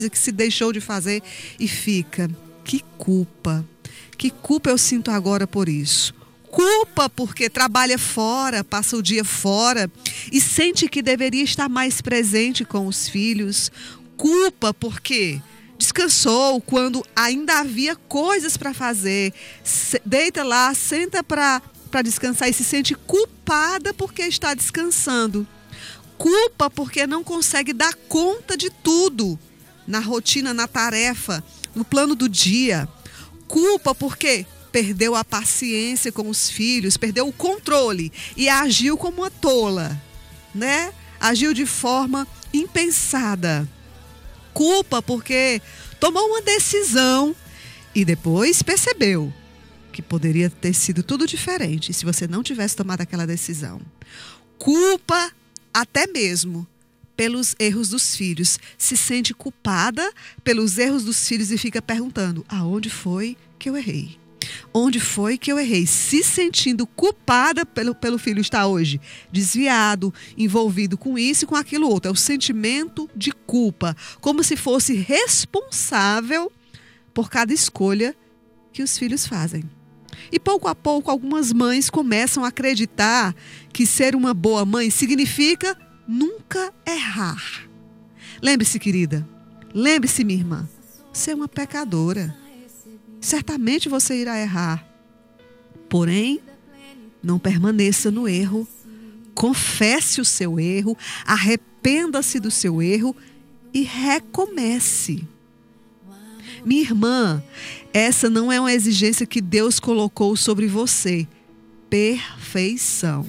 que se deixou de fazer e fica. Que culpa eu sinto agora por isso. Culpa porque trabalha fora, passa o dia fora e sente que deveria estar mais presente com os filhos. Culpa porque descansou quando ainda havia coisas para fazer. Deita lá, senta para descansar e se sente culpada porque está descansando. Culpa porque não consegue dar conta de tudo na rotina, na tarefa, no plano do dia. Culpa porque perdeu a paciência com os filhos, perdeu o controle e agiu como uma tola, né? Agiu de forma impensada. Culpa porque tomou uma decisão e depois percebeu que poderia ter sido tudo diferente se você não tivesse tomado aquela decisão. Culpa até mesmo pelos erros dos filhos. Se sente culpada pelos erros dos filhos e fica perguntando: aonde foi que eu errei? Onde foi que eu errei? Se sentindo culpada pelo filho estar hoje desviado, envolvido com isso e com aquilo outro. É o sentimento de culpa, como se fosse responsável por cada escolha que os filhos fazem. E pouco a pouco algumas mães começam a acreditar que ser uma boa mãe significa nunca errar. Lembre-se, querida, lembre-se, minha irmã, você é uma pecadora. Certamente você irá errar. Porém, não permaneça no erro. Confesse o seu erro, arrependa-se do seu erro e recomece. Minha irmã, essa não é uma exigência que Deus colocou sobre você. Perfeição.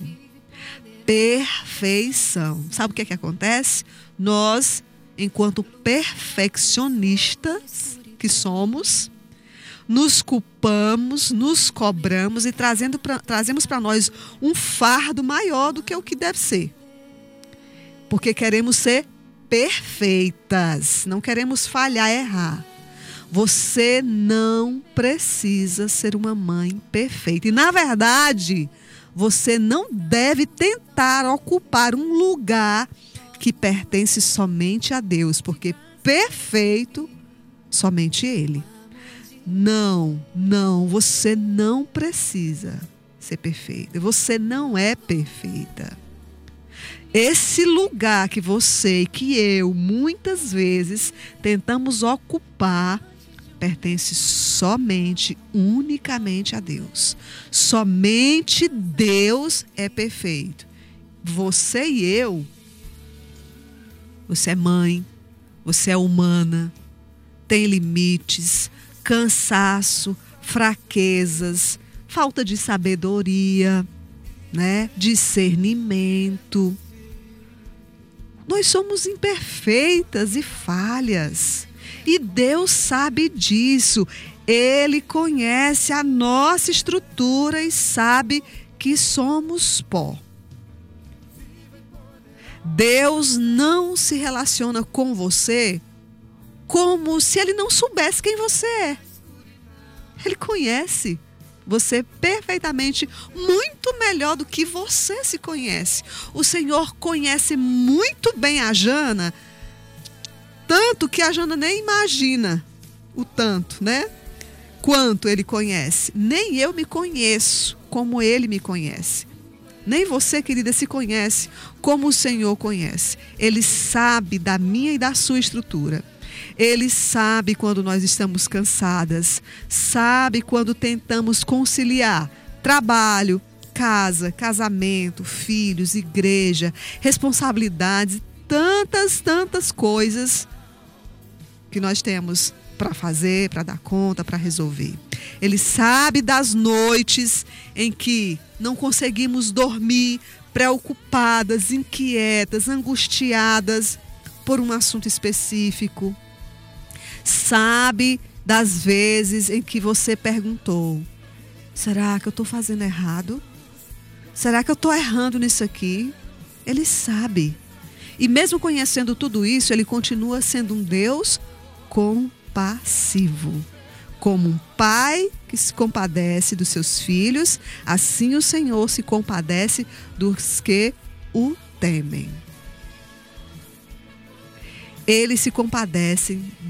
Perfeição. Sabe o que é que acontece? Nós, enquanto perfeccionistas que somos, nos culpamos, nos cobramos e trazemos para nós um fardo maior do que o que deve ser. Porque queremos ser perfeitas, não queremos falhar, errar. Você não precisa ser uma mãe perfeita. E, na verdade, você não deve tentar ocupar um lugar que pertence somente a Deus, porque perfeito, somente Ele. Não, você não precisa ser perfeita. Você não é perfeita. Esse lugar que você e que eu, muitas vezes, tentamos ocupar, pertence somente, unicamente a Deus. Somente Deus é perfeito. Você e eu, você é mãe, você é humana, tem limites, cansaço, fraquezas, falta de sabedoria, né? Discernimento. Nós somos imperfeitas e falhas. E Deus sabe disso. Ele conhece a nossa estrutura e sabe que somos pó. Deus não se relaciona com você como se Ele não soubesse quem você é. Ele conhece você perfeitamente, muito melhor do que você se conhece. O Senhor conhece muito bem a Jana, tanto que a Jana nem imagina o tanto, né? Quanto Ele conhece. Nem eu me conheço como Ele me conhece. Nem você, querida, se conhece como o Senhor conhece. Ele sabe da minha e da sua estrutura. Ele sabe quando nós estamos cansadas, sabe quando tentamos conciliar trabalho, casa, casamento, filhos, igreja, responsabilidades, tantas coisas que nós temos para fazer, para dar conta, para resolver. Ele sabe das noites em que não conseguimos dormir, preocupadas, inquietas, angustiadas por um assunto específico. Sabe das vezes em que você perguntou: será que eu estou fazendo errado? Será que eu estou errando nisso aqui? Ele sabe. E mesmo conhecendo tudo isso, Ele continua sendo um Deus compassivo. Como um pai que se compadece dos seus filhos, assim o Senhor se compadece dos que o temem. eles se compadecem